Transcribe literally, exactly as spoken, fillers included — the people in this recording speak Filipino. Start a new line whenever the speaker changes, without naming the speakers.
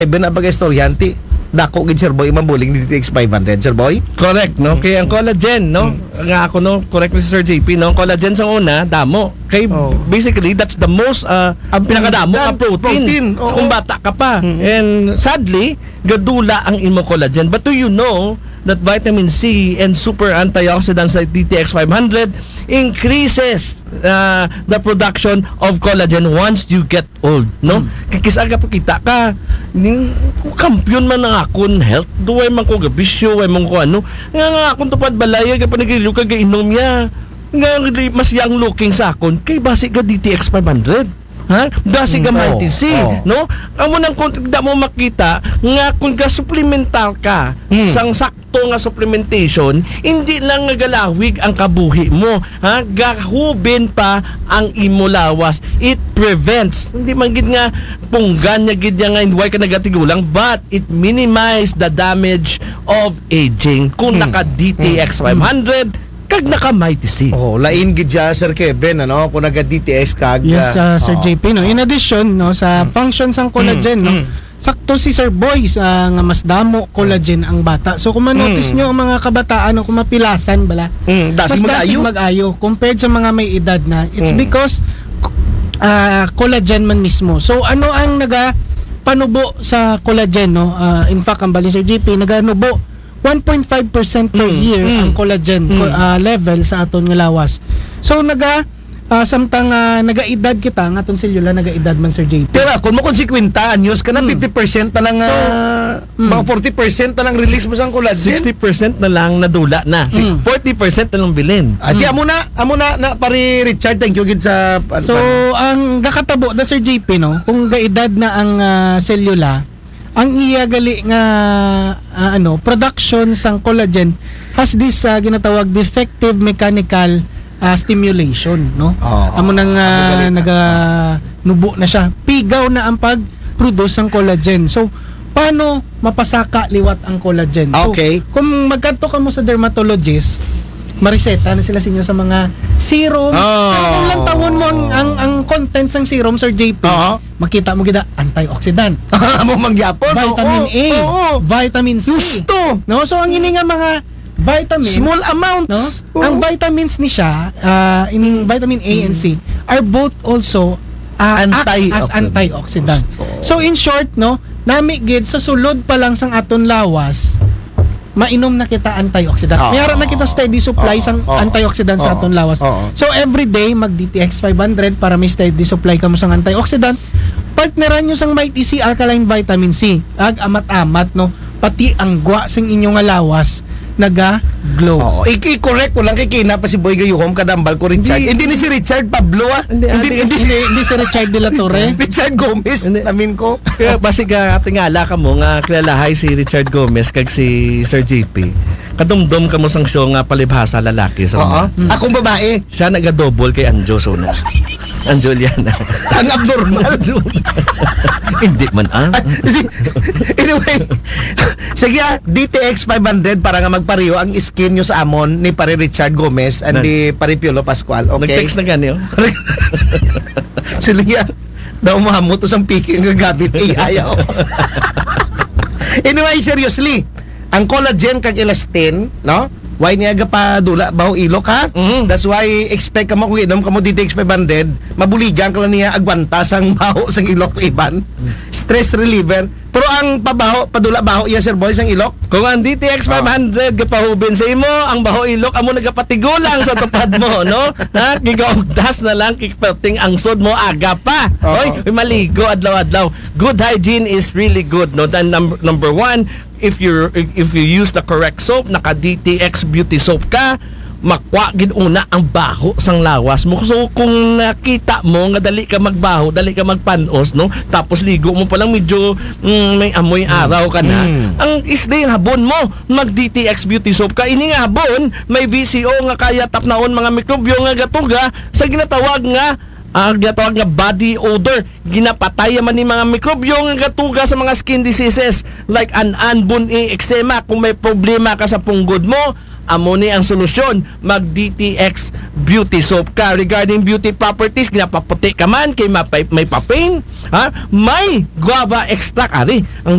Even na bagay estudyante, dako gid Sir Boy mabuling D T X five hundred, Sir Boy.
Correct, no? Kaya ang collagen, no?
Mm.
Nga ako, no? Correct ni si Sir J P, no? Ang collagen sa una, damo. Kay
Oh.
basically, that's the most, uh, ang pinakadamo ang protein.
protein, oo.
Kung bata ka pa.
Mm.
And sadly, gadula ang imo collagen. But do you know that vitamin C and super antioxidants like D T X five hundred increases uh, the production of collagen once you get old, no? Mm. Kikisaga pa kita ka ning kampiyon man ang akon health duway man ko gabisyo way man ko ano nga nga akon tupad balay ka panagiliw ka inom ya nga mas young looking sa akon kay basi ka D T X five hundred. Ha? Basi ka
Mm,
mighty
oh,
C,
oh.
no? Amo nang kung da mo makita nga kung ga supplemental ka
Mm.
sang sakto nga supplementation, hindi lang nga galawig ang kabuhi mo, ha? Gahubin pa ang imo lawas. It prevents. Hindi man gid nga punggan nya gid nga why ka nagatigulang, but it minimize the damage of aging. Kung
Mm.
naka D T X five hundred kag naka Mighty C.
Oh, lain gid siya Sir Kevin ano kung naga D T X kag.
Yes, uh, Sir
oh.
J P, no. In addition, no, sa functions ng collagen,
Mm,
no.
mm.
Sakto si Sir Boy sa nga mas damo collagen ang bata. So kung manotice
Mm.
nyo ang mga kabataan o kung mapilasan bala,
Mm,
mas
dasig
dasig
mag-ayo.
mag-ayo compared sa mga may edad na. It's
Mm.
because uh, collagen man mismo. So ano ang naga panubo sa collagen, no? Uh, in fact, ang bali Sir J P naganubo one point five percent per
Mm,
year
mm.
ang collagen
Mm.
co- uh, level sa aton nga lawas. So naga uh, samtang uh, nagaedad kita nga aton selula nagaedad man Sir J P.
Tira, kung mo konsekwenta anyos ka na
Mm.
fifty percent na lang ah,
mm.
mga forty percent na lang release mo sa collagen.
sixty percent na lang nadula na. Si
Mm.
forty percent na lang bilin.
Ati amo na, amo na na pari Richard, thank you gid sa pan-
So
pan-
ang gakatabo na Sir J P, no, kung gaedad na ang uh, selula, ang iya gali nga ah, ano production sang collagen has this uh, ginatawag defective mechanical uh, stimulation, no?
Oo.
Amo nang
Amo
uh,
gali na.
naga nubo na siya. Pigaw na ang pag-produce ng collagen. So paano mapasaka liwat ang collagen? So,
Okay.
kung magkadto ka mo sa dermatologist, mariseta na sila sa inyo sa mga serum.
Oh.
Pero kung lang tawon mo ang, ang, ang contents ng serum, Sir J P,
Oo.
makita mo gida antioxidant,
Amo magyapon.
vitamin
oo,
A,
oo.
vitamin C.
Gusto.
No? So ang ini nga mga vitamins,
Small
no?
amounts. Oo.
Ang vitamins ni siya, uh, ining vitamin A and C, are both also uh, act as
Antioxidant.
antioxidant.
Gusto.
So in short, no, nami gid sa sulod pa lang sang aton lawas, mainom na kita antioxidant.
Oo.
Mayroon na kita steady supply
Oo.
sang
Oo.
antioxidant sa
Oo.
aton lawas.
Oo.
So every day mag D T X five hundred para may steady supply ka mo sang antioxidant. Partneran nyo sang Mighty C alkaline vitamin C. Ag amat-amat, no, pati ang gwa sang inyong nga lawas naga glow.
Oo, i-correct ko lang kay Kina pa si Boy Gayuhom kadambal ko Richard.
Hindi.
Hindi ni si Richard Pablo ah.
Hindi,
Hindi
hindi.
hindi,
Hindi, hindi si Richard de la Torre.
Richard Gomez
Hindi.
namin ko.
Kaya basi ka tingala ka mo nga kilalahay si Richard Gomez kag si Sir J P. Kadumdum ka mo sang show nga palibhasa lalaki sa
Oo.
mga.
Akong babae,
Siya naga-double kay Anjo Sona. Anjoliana.
ang abnormal.
Hindi man ah.
Ah, si- anyway, sige ah, D T X five hundred para nga magpariyo ang skin nyo sa amon ni pare Richard Gomez and
Nan-
ni pare Piolo Pascual. Okay?
Nag-text na gani oh.
Sila yan. Daw mahamot o sang piki ang gagamit. Eh, ayaw. Anyway, seriously, ang collagen kag elastin, no? Why niya ga pa dula baho ilok ha?
Mhm.
That's why expect ka mo kung inom ka mo D T X five hundred, mabuligan ka lang niya agwanta sang baho sang ilok to iban. Stress reliever. Pero ang pabaho, padula baho iya Sir Boy sang ilok.
Kung ang D T X five hundred gapahubin sa imo, ang baho ilok amo nagapatigulang sa tupad mo, no? Ha, gigaugdas na lang kikperting ang sod mo aga pa.
Oo.
Oy, maligo adlaw-adlaw. Good hygiene is really good, no? Then number number one, if you if you use the correct soap, naka D T X beauty soap ka, makwa gid una ang baho sang lawas mo. So kung nakita mo nga dali ka magbaho, dali ka magpanos, no, tapos ligo mo pa lang medyo mm, may amoy araw ka na,
Mm.
ang isday habon mo mag D T X beauty soap ka. Ini nga habon may V C O nga kaya tapnaon mga mikrobyo nga gatuga sa ginatawag nga ang ginatawag nga body odor. Ginapatay man ni mga mikrobyo nga gatuga sa mga skin diseases like an-an, bun-i, eczema. Kung may problema ka sa punggod mo, amo ni ang solusyon, mag D T X Beauty Soap ka. Regarding beauty properties, ginapaputi ka man kay mapay, may papain, ha? May guava extract ari. Ang